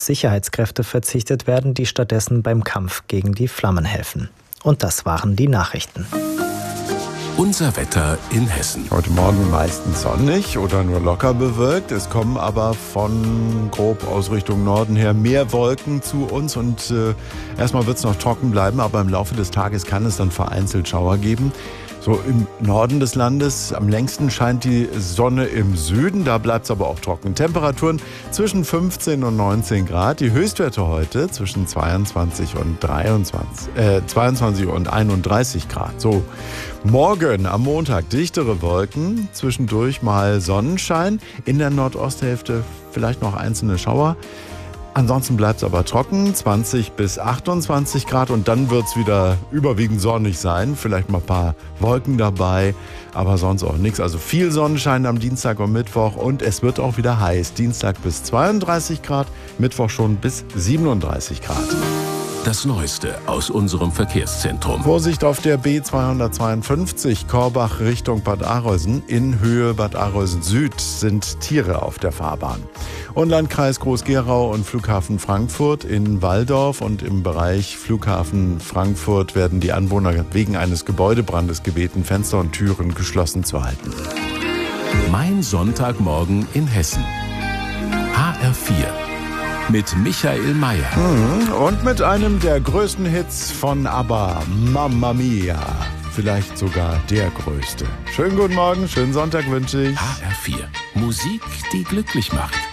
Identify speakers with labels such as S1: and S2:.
S1: Sicherheitskräfte verzichtet werden, die stattdessen beim Kampf gegen die Flammen helfen. Und das waren die Nachrichten.
S2: Unser Wetter in Hessen.
S3: Heute Morgen meistens sonnig oder nur locker bewölkt. Es kommen aber von grob aus Richtung Norden her mehr Wolken zu uns. Und erstmal wird es noch trocken bleiben, aber im Laufe des Tages kann es dann vereinzelt Schauer geben. So im Norden des Landes, am längsten scheint die Sonne im Süden, da bleibt es aber auch trocken. Temperaturen zwischen 15 und 19 Grad. Die Höchstwerte heute zwischen 22 und 31 Grad. So, morgen am Montag dichtere Wolken, zwischendurch mal Sonnenschein. In der Nordosthälfte vielleicht noch einzelne Schauer. Ansonsten bleibt es aber trocken, 20 bis 28 Grad und dann wird es wieder überwiegend sonnig sein. Vielleicht mal ein paar Wolken dabei, aber sonst auch nichts. Also viel Sonnenschein am Dienstag und Mittwoch und es wird auch wieder heiß. Dienstag bis 32 Grad, Mittwoch schon bis 37 Grad.
S2: Das Neueste aus unserem Verkehrszentrum.
S3: Vorsicht auf der B252 Korbach Richtung Bad Arolsen. In Höhe Bad Arolsen Süd sind Tiere auf der Fahrbahn. Und Landkreis Groß-Gerau und Flughafen Frankfurt in Walldorf und im Bereich Flughafen Frankfurt werden die Anwohner wegen eines Gebäudebrandes gebeten, Fenster und Türen geschlossen zu halten.
S2: Mein Sonntagmorgen in Hessen. HR4. Mit Michael Mayer.
S3: Und mit einem der größten Hits von ABBA, Mamma Mia. Vielleicht sogar der größte. Schönen guten Morgen, schönen Sonntag wünsche ich.
S2: HR4. Musik, die glücklich macht.